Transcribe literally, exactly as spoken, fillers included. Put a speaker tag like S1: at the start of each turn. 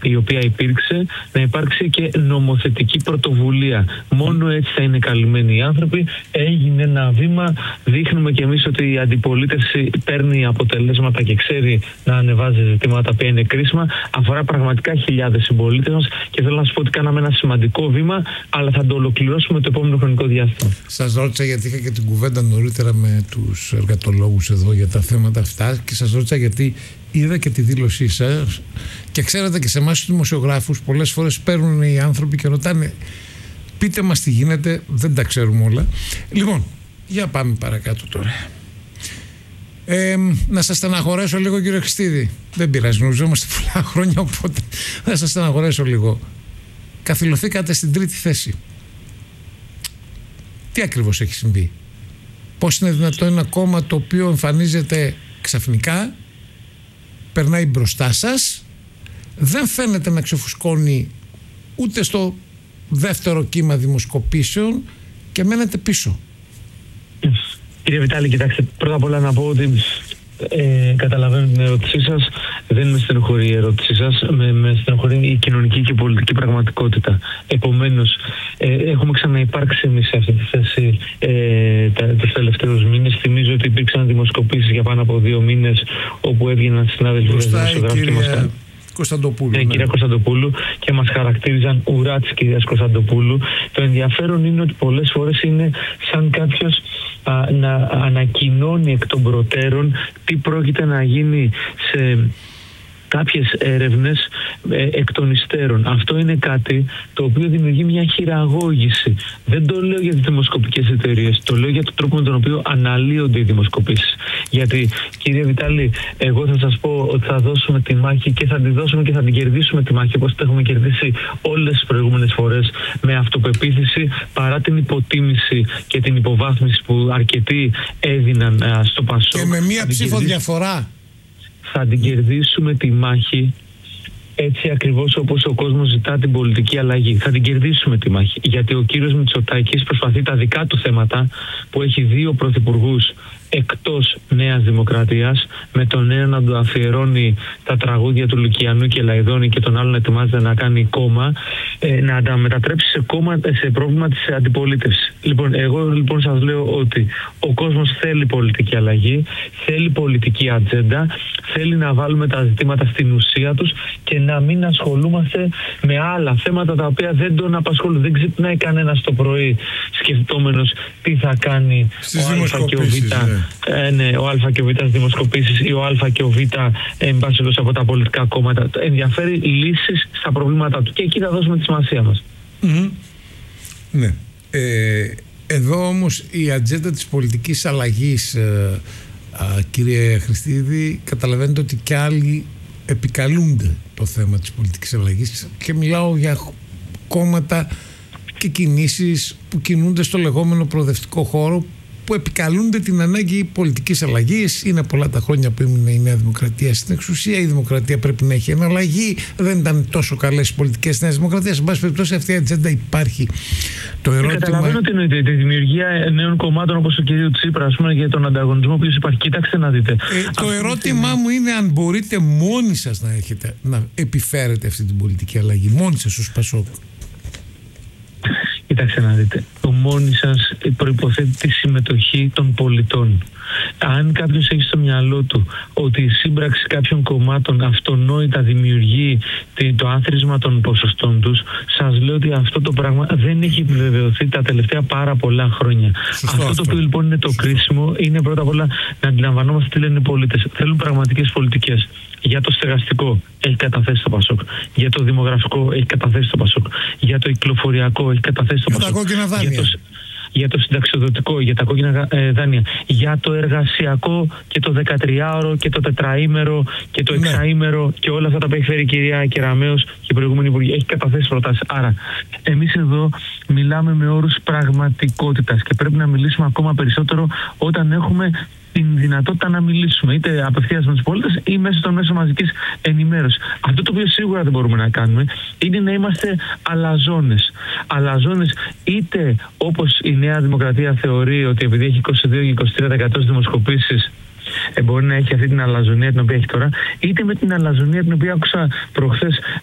S1: η οποία υπήρξε, να υπάρξει και νομοθετική πρωτοβουλία. Μόνο έτσι θα είναι καλυμμένοι οι άνθρωποι. Έγινε ένα βήμα, δείχνουμε κι εμείς ότι η αντιπολίτευση παίρνει αποτελέσματα και ξέρει να ανεβάζει ζητήματα που είναι κρίσιμα. Αφορά πραγματικά χιλιάδες συμπολίτες μας και θέλω να σας πω ότι κάναμε ένα σημαντικό βήμα, αλλά θα το ολοκληρώσουμε το επόμενο χρονικό διάστημα.
S2: Σας ρώτησα, γιατί είχα και την κουβέντα νωρίτερα με τους εργατολόγους εδώ για τα θέματα αυτά, και σας ρώτησα γιατί είδα και τη δήλωσή σας και ξέρετε και σε εμάς τους δημοσιογράφους πολλές φορές παίρνουν οι άνθρωποι και ρωτάνε πείτε μας τι γίνεται, δεν τα ξέρουμε όλα. Λοιπόν, για πάμε παρακάτω τώρα. Ε, να σας στεναχωρέσω λίγο, κύριε Χριστίδη. Δεν πειράζει, γνωριζόμαστε πολλά χρόνια, οπότε θα σας στεναχωρέσω λίγο. Καθυλωθήκατε στην τρίτη θέση. Τι ακριβώς έχει συμβεί? Πώς είναι δυνατόν ένα κόμμα το οποίο εμφανίζεται ξαφνικά, περνάει μπροστά σας, δεν φαίνεται να ξεφουσκώνει ούτε στο δεύτερο κύμα δημοσκοπήσεων και μένετε πίσω?
S1: Κύριε Βιτάλη, κοιτάξτε, πρώτα απ' όλα να πω ότι ε, καταλαβαίνω την ερώτησή σας. Δεν με στενοχωρεί η ερώτησή σας, με, με στενοχωρεί η κοινωνική και η πολιτική πραγματικότητα. Επομένως, ε, έχουμε ξαναυπάρξει εμείς σε αυτή τη θέση ε, τα, τους τελευταίους μήνες. Θυμίζω ότι υπήρξαν δημοσκοπήσεις για πάνω από δύο μήνες, όπου έβγαιναν συνάδελφοι δημοσιογράφοι και μας
S2: Κωνσταντοπούλου.
S1: Ναι,
S2: ναι.
S1: κυρία Κωνσταντοπούλου, και μας χαρακτήριζαν ουρά της κυρίας Κωνσταντοπούλου. Το ενδιαφέρον είναι ότι πολλές φορές είναι σαν κάποιος α, να ανακοινώνει εκ των προτέρων τι πρόκειται να γίνει σε κάποιες έρευνες ε, εκ των υστέρων. Αυτό είναι κάτι το οποίο δημιουργεί μια χειραγώγηση. Δεν το λέω για τις δημοσκοπικές εταιρείες, το λέω για τον τρόπο με τον οποίο αναλύονται οι δημοσκοπήσεις. Γιατί, κύριε Βιτάλη, εγώ θα σας πω ότι θα δώσουμε τη μάχη και θα τη δώσουμε και θα την κερδίσουμε τη μάχη, όπως το έχουμε κερδίσει όλες τις προηγούμενες φορές, με αυτοπεποίθηση, παρά την υποτίμηση και την υποβάθμιση που αρκετοί έδιναν α, στο Πασόκ.
S2: Και με μία ψήφο διαφορά.
S1: Θα την κερδίσουμε τη μάχη έτσι ακριβώς όπως ο κόσμος ζητά την πολιτική αλλαγή. Θα την κερδίσουμε τη μάχη. Γιατί ο κύριος Μητσοτάκης προσπαθεί τα δικά του θέματα, που έχει δύο πρωθυπουργούς εκτός Νέας Δημοκρατίας, με τον ένα να του αφιερώνει τα τραγούδια του Λουκιανού και Λαϊδόνη και τον άλλο να ετοιμάζεται να κάνει κόμμα, ε, να τα μετατρέψει σε, κόμμα, σε πρόβλημα της αντιπολίτευσης. Λοιπόν, εγώ λοιπόν σας λέω ότι ο κόσμος θέλει πολιτική αλλαγή, θέλει πολιτική ατζέντα, θέλει να βάλουμε τα ζητήματα στην ουσία τους και να μην ασχολούμαστε με άλλα θέματα τα οποία δεν τον απασχολούν. Δεν ξυπνάει κανένας το πρωί σκεφτόμενος τι θα κάνει
S2: στις
S1: ο Α και ο Β.
S2: Ναι.
S1: Ε, ναι, ο Α και ο Β στις δημοσκοπήσεις ή ο Α και ο Β εν πάση περιπτώσει από τα πολιτικά κόμματα. Ενδιαφέρει λύσεις στα προβλήματά του και εκεί θα δώσουμε τη σημασία μας.
S2: Mm-hmm. Ναι. Ε, εδώ όμως η ατζέντα της πολιτικής αλλαγής, ε, α, κύριε Χριστίδη, καταλαβαίνετε ότι και άλλοι επικαλούνται το θέμα της πολιτικής αλλαγής, και μιλάω για κόμματα και κινήσεις που κινούνται στο λεγόμενο προοδευτικό χώρο, που επικαλούνται την ανάγκη πολιτικής αλλαγής. Είναι πολλά τα χρόνια που ήμουν η Νέα Δημοκρατία στην εξουσία. Η Δημοκρατία πρέπει να έχει εναλλαγή. Δεν ήταν τόσο καλές οι πολιτικές της Νέας Δημοκρατίας. Εν πάση περιπτώσει, αυτή η ατζέντα υπάρχει. Το ερώτημα...
S1: Καταλαβαίνω τι εννοείται. Τη δημιουργία νέων κομμάτων όπως του κυρίου Τσίπρα, ας πούμε, για τον ανταγωνισμό που υπάρχει. Κοιτάξτε να δείτε.
S2: Ε, το ερώτημά είναι... μου είναι αν μπορείτε μόνοι σας να, έχετε, να επιφέρετε αυτή την πολιτική αλλαγή. Μόνοι σας ως Πασόκ.
S1: Κοιτάξτε να δείτε, το μόνοι σας προϋποθέτει τη συμμετοχή των πολιτών. Αν κάποιος έχει στο μυαλό του ότι η σύμπραξη κάποιων κομμάτων αυτονόητα δημιουργεί το άθροισμα των ποσοστών τους, σας λέω ότι αυτό το πράγμα δεν έχει επιβεβαιωθεί τα τελευταία πάρα πολλά χρόνια.
S2: Σωστό
S1: αυτό, αυτό το οποίο λοιπόν είναι το
S2: Σωστό.
S1: κρίσιμο είναι πρώτα απ' όλα να αντιλαμβανόμαστε τι λένε οι πολίτες. Θέλουν πραγματικές πολιτικές. Για το στεγαστικό έχει καταθέσει το Πασόκ. Για το δημογραφικό έχει καταθέσει το Πασόκ. Για το κυκλοφοριακό έχει καταθέσει το Πασόκ.
S2: Για τα κόκκινα δάνεια.
S1: Για το, για το συνταξιοδοτικό, για τα κόκκινα ε, δάνεια. Για το εργασιακό και το δεκατριάωρο και το τετραήμερο και το
S2: ναι.
S1: εξαήμερο και όλα αυτά τα που έχει φέρει η κυρία Κεραμέως και η προηγούμενη Υπουργή. Έχει καταθέσει προτάσεις. Άρα, εμείς εδώ μιλάμε με όρους πραγματικότητας και πρέπει να μιλήσουμε ακόμα περισσότερο όταν έχουμε την δυνατότητα να μιλήσουμε, είτε απευθείας με τους πολίτες ή μέσω των μέσων μαζικής ενημέρωσης. Αυτό το οποίο σίγουρα δεν μπορούμε να κάνουμε είναι να είμαστε αλαζόνες. Αλαζόνες είτε όπως η Νέα Δημοκρατία θεωρεί ότι επειδή έχει είκοσι δύο με είκοσι τρία τοις εκατό δημοσκοπήσεις μπορεί να έχει αυτή την αλαζονία την οποία έχει τώρα, είτε με την αλαζονία την οποία άκουσα προχθές